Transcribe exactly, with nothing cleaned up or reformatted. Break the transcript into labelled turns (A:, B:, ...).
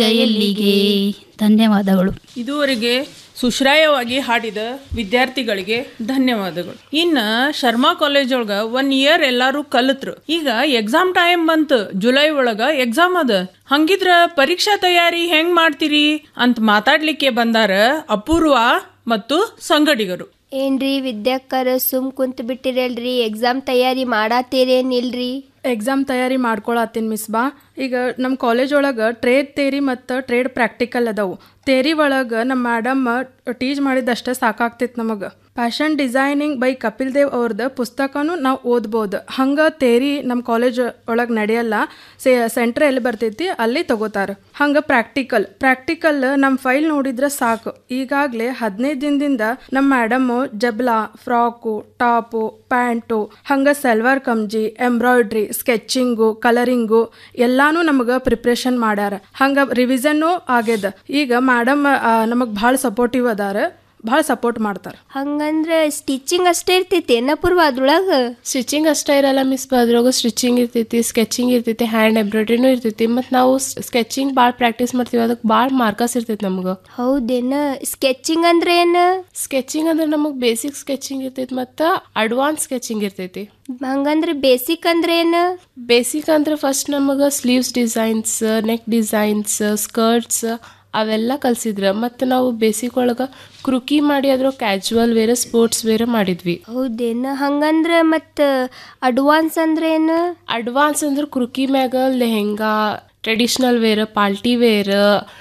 A: ಎಲ್ಲಿಗೆ. ಧನ್ಯವಾದಗಳು.
B: ಇದುವರೆಗೆ ಸುಶ್ರಾಯವಾಗಿ ಹಾಡಿದ ವಿದ್ಯಾರ್ಥಿಗಳಿಗೆ ಧನ್ಯವಾದಗಳು. ಇನ್ನ ಶರ್ಮಾ ಕಾಲೇಜ್ ಒಳಗ ಒನ್ ಇಯರ್ ಎಲ್ಲಾರು ಕಲಿತ್ರು. ಈಗ ಎಕ್ಸಾಮ್ ಟೈಮ್ ಬಂತು, ಜುಲೈ ಒಳಗ ಎಕ್ಸಾಮ್ ಅದ. ಹಂಗಿದ್ರ ಪರೀಕ್ಷಾ ತಯಾರಿ ಹೆಂಗ್ ಮಾಡ್ತೀರಿ ಅಂತ ಮಾತಾಡ್ಲಿಕ್ಕೆ ಬಂದಾರ ಅಪೂರ್ವ ಮತ್ತು ಸಂಗಡಿಗರು.
C: ಏನ್ರಿ ವಿದ್ಯಾಕರ ಸುಮ್ ಕುಂತ್ ಬಿಟ್ಟಿರಲ್ರಿ, ಎಕ್ಸಾಮ್ ತಯಾರಿ ಮಾಡಾತೀರೇನಿಲ್ರಿ?
D: ಎಕ್ಸಾಮ್ ತಯಾರಿ ಮಾಡ್ಕೊಳತ್ತೀನಿ ಮಿಸ್ ಬಾ. ಈಗ ನಮ್ಮ ಕಾಲೇಜ್ ಒಳಗೆ ಟ್ರೇಡ್ ಥೇರಿ ಮತ್ತು ಟ್ರೇಡ್ ಪ್ರಾಕ್ಟಿಕಲ್ ಅದಾವು. ಥೇರಿ ಒಳಗೆ ನಮ್ಮ ಮೇಡಮ್ ಟೀಚ್ ಮಾಡಿದಷ್ಟೇ ಸಾಕಾಗ್ತಿತ್ತು ನಮಗೆ. Fashion designing by Kapil Dev ಅವ್ರದ್ದು ಪುಸ್ತಕನೂ ನಾವು ಓದ್ಬೋದು. ಹಂಗೆ ಥೇರಿ ನಮ್ಮ ಕಾಲೇಜ್ ಒಳಗೆ ನಡೆಯಲ್ಲ, ಸೇ ಸೆಂಟ್ರ್ ಎಲ್ಲಿ ಬರ್ತೈತಿ ಅಲ್ಲಿ ತಗೋತಾರೆ. ಹಂಗೆ ಪ್ರಾಕ್ಟಿಕಲ್ ಪ್ರಾಕ್ಟಿಕಲ್ ನಮ್ಮ ಫೈಲ್ ನೋಡಿದ್ರೆ ಸಾಕು. ಈಗಾಗಲೇ ಹದಿನೈದು ದಿನದಿಂದ ನಮ್ಮ ಮೇಡಮ್ಮು ಜಬ್ಲಾ, ಫ್ರಾಕು, ಟಾಪು, ಪ್ಯಾಂಟು, ಹಂಗೆ ಸಲ್ವಾರ್ ಕಮ್ಜಿ, ಎಂಬ್ರಾಯ್ಡ್ರಿ, ಸ್ಕೆಚಿಂಗು, ಕಲರಿಂಗು ಎಲ್ಲಾನು ನಮಗೆ ಪ್ರಿಪ್ರೇಷನ್ ಮಾಡ್ಯಾರ. ಹಂಗೆ ರಿವಿಷನ್ನು ಆಗ್ಯದ. ಈಗ ಮೇಡಮ್ ನಮಗೆ ಭಾಳ ಸಪೋರ್ಟಿವ್ ಅದಾರ, ಭಾಳ ಸಪೋರ್ಟ್ ಮಾಡ್ತಾರೆ.
C: ಹಂಗಂದ್ರೆ ಸ್ಟಿಚಿಂಗ್ ಅಷ್ಟೇ ಇರ್ತೈತಿ ಏನಪೂರ್ವ ಅದ್ರೊಳಗೆ?
E: ಸ್ಟಿಚಿಂಗ್ ಅಷ್ಟೇ ಇರಲ್ಲ ಮಿಸ್, ಅದ್ರೊಳಗೆ ಸ್ಟಿಚಿಂಗ್ ಇರ್ತೈತಿ, ಸ್ಕೆಚಿಂಗ್ ಇರ್ತೈತಿ, ಹ್ಯಾಂಡ್ ಎಂಬ್ರಾಯ್ಡ್ರಿನೂ ಇರ್ತೈತಿ. ಮತ್ತು ನಾವು ಸ್ಕೆಚಿಂಗ್ ಭಾಳ ಪ್ರಾಕ್ಟೀಸ್ ಮಾಡ್ತೀವಿ, ಅದಕ್ಕೆ ಭಾಳ ಮಾರ್ಕಸ್ ಇರ್ತೈತಿ ನಮ್ಗೆ.
C: ಹೌದೇನ? ಸ್ಕೆಚಿಂಗ್ ಅಂದ್ರೆ ಏನು?
E: ಸ್ಕೆಚಿಂಗ್ ಅಂದ್ರೆ ನಮಗೆ ಬೇಸಿಕ್ ಸ್ಕೆಚಿಂಗ್ ಇರ್ತೈತಿ ಮತ್ತು ಅಡ್ವಾನ್ಸ್ ಸ್ಕೆಚಿಂಗ್ ಇರ್ತೈತಿ.
C: ಹಂಗಂದ್ರೆ ಬೇಸಿಕ್ ಅಂದ್ರೆ ಏನು?
E: ಬೇಸಿಕ್ ಅಂದ್ರೆ ಫಸ್ಟ್ ನಮಗೆ sleeves designs, neck designs, skirts ಅವೆಲ್ಲ ಕಲಿಸಿದ್ರ. ಮತ್ತು ನಾವು ಬೇಸಿಕ್ ಒಳಗೆ ಕೃಕಿ ಮಾಡಿ ಅದ್ರ ಕ್ಯಾಜುವಲ್ ವೇರ್, ಸ್ಪೋರ್ಟ್ಸ್ ವೇರ್ ಮಾಡಿದ್ವಿ.
C: ಹೌದೇನು? ಹಂಗಂದ್ರೆ ಮತ್ತು ಅಡ್ವಾನ್ಸ್ ಅಂದ್ರೆ ಏನು?
E: ಅಡ್ವಾನ್ಸ್ ಅಂದ್ರೆ ಕೃಕಿ ಮ್ಯಾಗ lehenga, traditional wear, party wear,